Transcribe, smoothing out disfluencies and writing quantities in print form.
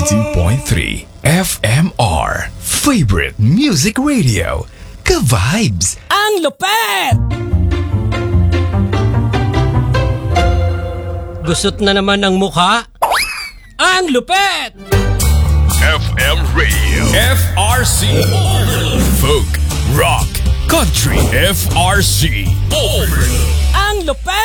92.3 FMR Favorite Music Radio. Ka-vibes! Ang lupet! Gusot na naman ang mukha. Ang lupet! FM Radio. FRC. Folk, rock, country. FRC. Ang lupet!